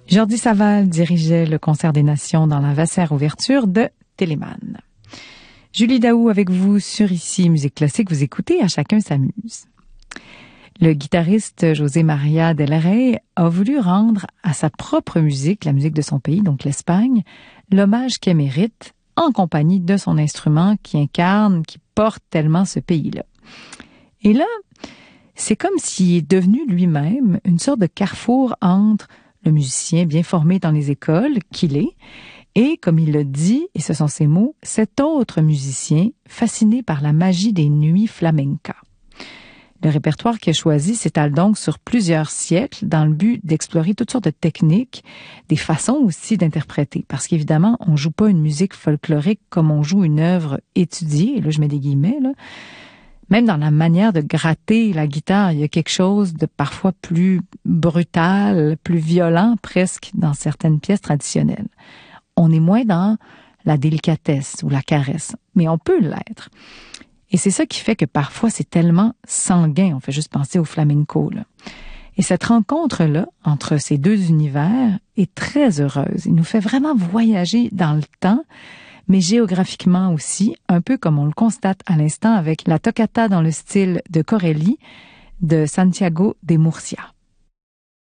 Jordi Savall dirigeait le Concert des Nations dans la vassère ouverture de Téléman. Julie Daou avec vous sur Ici Musique Classique. Vous écoutez À chacun s'amuse. Le guitariste José María del Rey a voulu rendre à sa propre musique, la musique de son pays, donc l'Espagne, l'hommage qu'elle mérite en compagnie de son instrument qui incarne, qui porte tellement ce pays-là. Et là, c'est comme s'il est devenu lui-même une sorte de carrefour entre le musicien bien formé dans les écoles qu'il est, et, comme il le dit, et ce sont ses mots, cet autre musicien fasciné par la magie des nuits flamenca. Le répertoire qu'il a choisi s'étale donc sur plusieurs siècles dans le but d'explorer toutes sortes de techniques, des façons aussi d'interpréter. Parce qu'évidemment, on joue pas une musique folklorique comme on joue une œuvre étudiée, et là je mets des guillemets, là. Même dans la manière de gratter la guitare, il y a quelque chose de parfois plus brutal, plus violent presque dans certaines pièces traditionnelles. On est moins dans la délicatesse ou la caresse, mais on peut l'être. Et c'est ça qui fait que parfois c'est tellement sanguin, on fait juste penser au flamenco, là. Et cette rencontre-là, entre ces deux univers, est très heureuse. Il nous fait vraiment voyager dans le temps, mais géographiquement aussi, un peu comme on le constate à l'instant avec la toccata dans le style de Corelli de Santiago de Murcia.